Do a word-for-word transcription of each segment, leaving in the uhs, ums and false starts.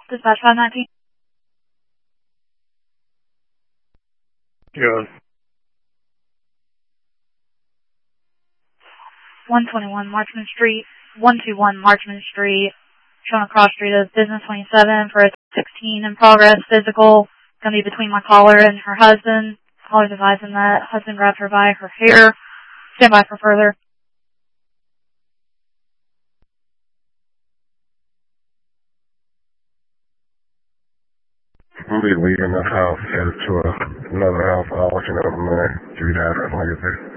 Dispatch five nineteen. Good. one twenty-one Marchman Street, one twenty-one Marchman Street, showing a cross street of Business twenty-seven for a sixteen in progress physical. Going to be between my caller and her husband. Caller's advising that husband grabbed her by her hair. Stand by for further. We'll be leaving the house, headed to a, another house. I'll let you know from there. Give you the address when I get there.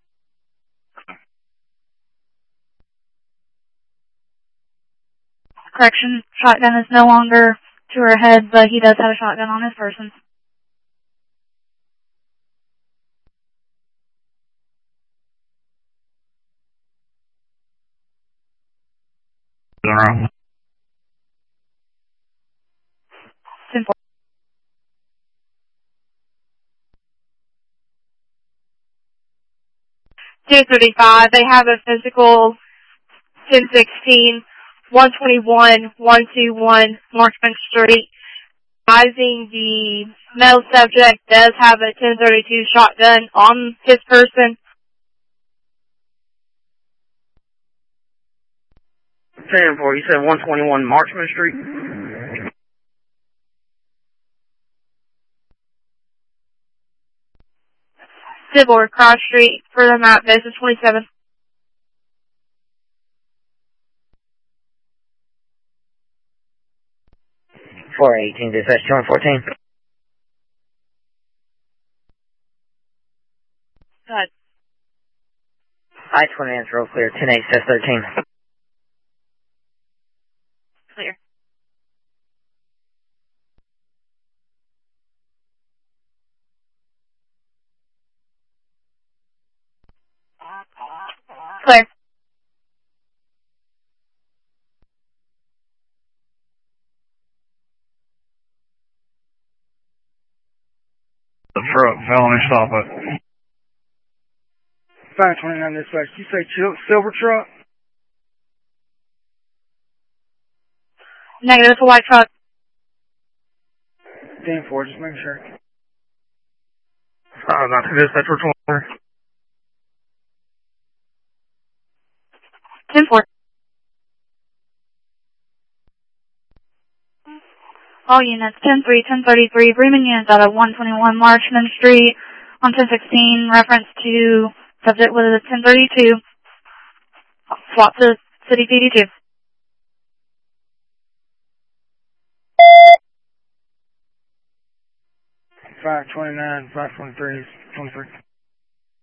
Correction, shotgun is no longer to her head, but he does have a shotgun on his person. Zero. ten four. two thirty-five, they have a physical ten sixteen, one twenty-one, one twenty-one Marchman Street. Advising the male subject does have a ten thirty-two shotgun on his person. ten four, you said one twenty-one Marchman Street? Sybil, Cross Street, for the map, Business twenty-seven. four eighteen, dispatch two one fourteen. Go ahead. I twenty minutes real clear, ten eight, says thirteen. Clear. Clear. The truck, felony, stop it. five twenty-nine dispatch. You say ch- silver truck? Negative, it's a white truck. ten four, just making sure. Uh, not to dispatch, which one? ten four. All units, ten three, ten thirty-three, Bremen units out of one twenty-one Marchman Street on ten sixteen, reference to subject with a ten thirty-two. Swap to City P D two. five twenty-nine, five twenty-three, twenty-three.